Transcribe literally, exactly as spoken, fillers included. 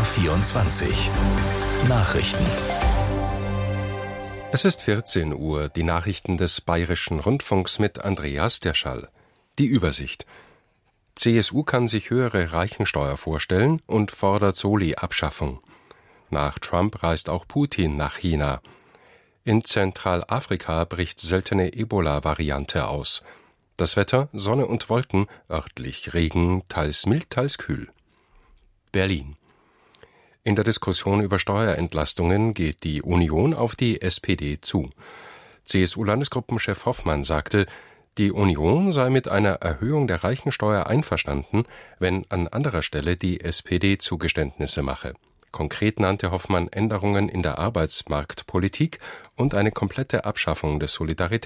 vierundzwanzig Nachrichten. Es ist vierzehn Uhr, die Nachrichten des Bayerischen Rundfunks mit Andreas Derschall. Die Übersicht. C S U kann sich höhere Reichensteuer vorstellen und fordert Soli-Abschaffung. Nach Trump reist auch Putin nach China. In Zentralafrika bricht seltene Ebola-Variante aus. Das Wetter: Sonne und Wolken, örtlich Regen, teils mild, teils kühl. Berlin. In der Diskussion über Steuerentlastungen geht die Union auf die S P D zu. C S U-Landesgruppenchef Hoffmann sagte, die Union sei mit einer Erhöhung der Reichensteuer einverstanden, wenn an anderer Stelle die S P D Zugeständnisse mache. Konkret nannte Hoffmann Änderungen in der Arbeitsmarktpolitik und eine komplette Abschaffung des Solidaritätszuschusses.